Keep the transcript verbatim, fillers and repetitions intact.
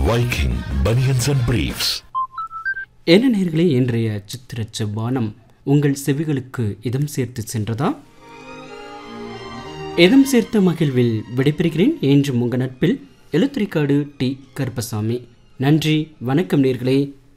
Viking Bunions and Briefs. என்ன நேயர்களே, இன்றைய சித்திர செவ்வானம் உங்கள் செவிகளுக்கு இதம் சேர்த்து சென்றதா? இதம் சேர்த்த மகிழ்வில் விடைபெறுகிறேன். என்றும் உங்கள் நட்பில் எழுத்துரைக்காடு டி கருப்பசாமி. நன்றி, வணக்கம் நேயர்களே.